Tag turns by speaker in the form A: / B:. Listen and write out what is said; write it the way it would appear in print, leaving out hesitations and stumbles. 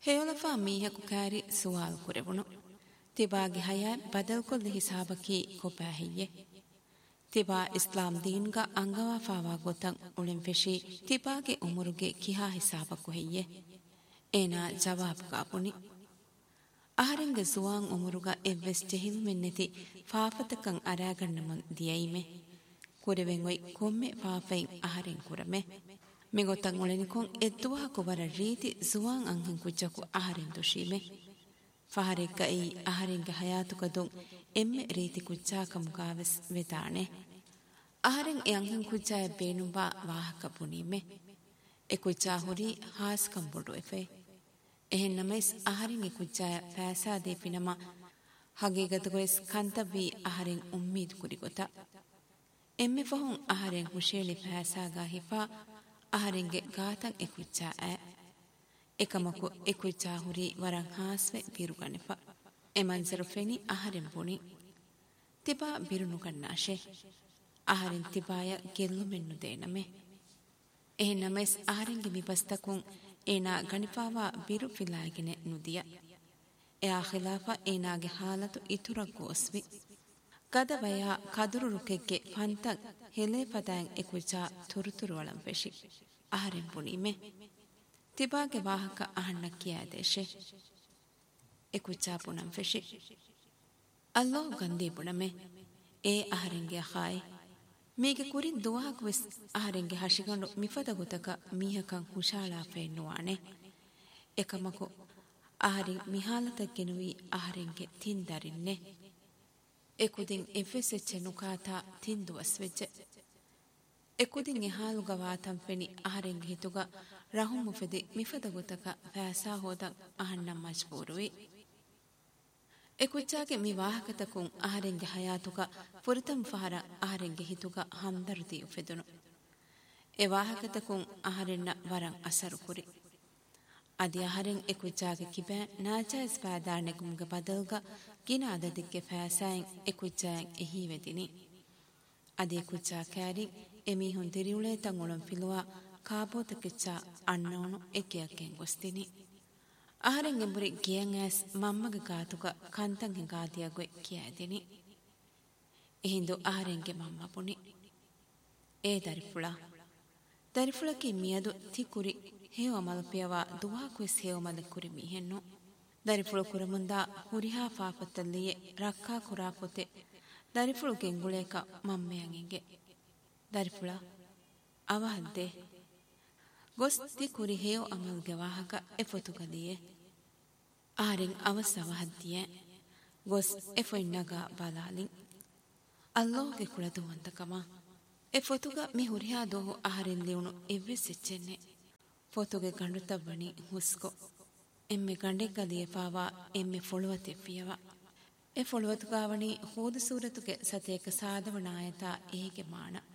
A: ಹೇಯೊಲಫಾ ಮೀಹಕು carry ಸುವಾಲ್ ಕುರೆವುಣು ತಿಬಾಗೆ ಹಯಾ ಬದಲ್ ಕೊಲ್ದ ಹಿಸಾಬಕಿ ಕೊಪಾಹಿಯೆ ತಿಬಾ ಇಸ್ಲಾಂ ದೀನ್ಗ ಅಂಗವಾಫಾವಾ ಗೊತಂ ಉಳಿಂ ಫೆಶಿ ತಿಬಾಗೆ ಉಮರುಗೆ ಕಿಹಾ ಹಿಸಾಬಕು ಹೆಯ್ಯೆ ಏನಾ ಜವಾಬ್ ಕಾಪುನಿ ಅಹರೆಂಗೆ ಸುವಾಂ ಉಮರುಗ ಎವ್ವೆಸ್ ಜೆಹಿಲುಮೆನ್ನೆತಿ ಫಾಫತಕಂ ಅರಾಗಣ್ಣಮನ್ ದಿಯೈಮೆ ಕುರೆವೆಂ Y ಕೊಮ್ಮೆ ಫಾಫೈನ್ ಅಹರೆಂ ಕುರಮೆ ಮಿಗೊತಂ ಉಳೆನಿಕೊಂ ಎದ್ದುವಾ ಕುವರ ರೀತಿ ಸುವಾಂ ಅಂಹೆಂ ಕುಚ್ಚಕು ಅಹರೆಂ ದುಶೀಮೆ ಫಹರೆಗ್ಗ ಈ ಅಹರೆಂಗೆ ಹಯಾತುಕದುಂ ಎಮ್ಮೆ ರೀತಿ ಕುಚ್ಚಾಕಮುಗಾವೆಸ್ ವೆತಾಣೆ ಅಹರೆಂ ಎ ಅಂಹೆಂ ಕುಚ್ಚಾಯ ಬೇನುಂಬಾ ವಾಹಕ ಪುನೀಮೆ ಎ ಕುಚ್ಚಾ ಹುರಿ ಹಾಸ್ಕಂ ಬೊಡು ಎಫೆ එහෙන් නමස් අහරින් කුච්චාය ෆෑසාදේ පිනම හගීගතකොස් කන්තවී අහරින් උම්මීද් කුරිගොත එම්මෙ ෆහුන් අහරින් හුෂේලි ෆෑසාගා හිෆා අහරින්ගේ ගාතන් එකුච්චා ඈ එකමකු එකුච්චා හුරි වරන් හාස්වේ බිරුගනිෆා එමන්සරු ෆෙනි අහරින් පුනි තිබා බිරුණු කන්නාෂේ අහරින් තිබාය ගෙල්ලු මෙන්නු දේනමේ එහෙන් නමස් අහරින්ගේ මිපස්තකුන් ඒනා ගනිපාවා බිරු ෆිලාගෙන නුදිය එයා ඛිලාෆා ඒනාගේ හාලතු ඉතුරක් ගොස්වි ගද වයා කදුරු රුකෙක්ගේ පන්තක් හෙලේ පතයන් එකුචා තුරුතුරු වලම් වෙෂි අහරින් පුනීමේ තිබාගේ වාහක අහන්නක් කියා දේශේ එකුචා පුනම් වෙෂි අල්ලාහ් ගන්දී පුනමේ ඒ අහරින්ගේ ખાයි මේගේ කුරින් දුවහක් වෙස් අහරෙන්ගේ හෂිගණු මිෆත ගොතක මීහකන් හුෂාලා ෆෙන්නුවානේ එකමකු අහරින් මිහාලත ගෙනුවි අහරෙන්ගේ තින් දරින්නේ එකුදින් එෆෙසෙච්ච නුකාතා තින් දුවස් වෙච්ච එකුදින් එහාලු ගවාතම් ෆෙනි අහරෙන්ගේ හිතුග රහුම් මුෆෙදි මිෆත ගොතක ෆෑසා හොදන් අහන්නම් මජ්බූරුයි එකුච්චාගේ මි වාහකතකුන් අහරෙන්ගේ හයාතුක පුරතම් ෆහර අහරෙන්ගේ හිතුක හම්දර්දී උෆෙදුණු ඒ වාහකතකුන් අහරෙන්න වරන් අසරු කුරි අදි අහරෙන් එකුච්චාගේ කිබෑ නාජයිස් පාදානෙකුම්ගේ බදල්ග ගින අදදික්ගේ ෆෑසෑන් එකුච්චායන් එහි වෙදිනි අදි එකුච්චා කෑරි එමිහුන් දිරිඋලේ තන් උලම් ෆිලුවා කාබෝතකෙච්චා අන්නවණු එකියක්ෙන් ගොස්තිනි අහරෙන් එඹුරි ගියන් ඇස් මම්මගේ ගාතුක කන්තන් හිඟාදියගොයි කියාදෙනි එහිඳු අහරෙන්ගේ මම්ම පුනි ඒ දරිෆුලකි මියදු තිකුරි හේව මල්පියවා දුවාකුස් හේව මද කුරි මිහෙන්නු දරිෆුල කුරමුන්දා හුරිහා ෆාපතල්ලියේ රක්කා කුරා පොතේ දරිෆුල ගෙංගුලේක මම්මයන්ගේ දරිෆුල අවහද්දේ ගොස් තිකුරි හේව අමල්ගේ වාහක එෆොතුකදියේ ආරෙන් අවසවහද්දිය ගොස් එෆොයින්නගා බලාලින් අල්ලාහ්ගේ කුලදුවන්තකම එෆොතුග මි හුරිහා දෝහු ආරෙන් ලියුණු එව්වෙසෙච්චෙන්නේ ෆොතුගේ ගඬුතවණි හුස්කෝ එම්මෙ ගඬෙක් ගලියේ පාවා එම්මೆ ಫೊಳುವತೆಫಿಯವ ಎ ಫೊಳುವತುಗಾವಣಿ ಹೂದ ಸೂರತುಗೆ ಸತೇಕ ಸಾಧವಣಾಯತ ಏಗೆ ಮಾಣ